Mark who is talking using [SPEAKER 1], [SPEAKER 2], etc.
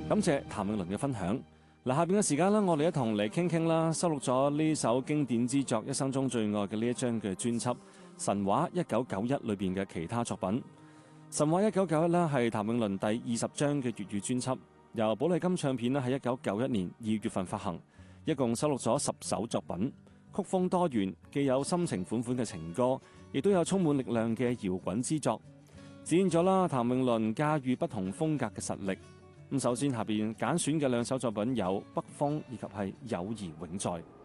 [SPEAKER 1] 感謝譚詠麟嘅分享。嗱，下邊嘅時間呢，我哋一同嚟傾傾啦，收錄咗呢首經典之作《一生中最愛》嘅呢一張嘅專輯《神話1991》裏邊嘅其他作品。《神話1991》呢係譚詠麟第20張嘅粵語專輯，由寶麗金唱片呢喺1991年2月份發行，一共收錄咗10首作品，曲風多元，既有深情款款嘅情歌，亦都有充滿力量嘅搖滾之作，展現咗啦譚詠麟駕馭不同風格嘅實力。咁首先下邊揀選嘅兩首作品有《北風》以及係《友誼永在》。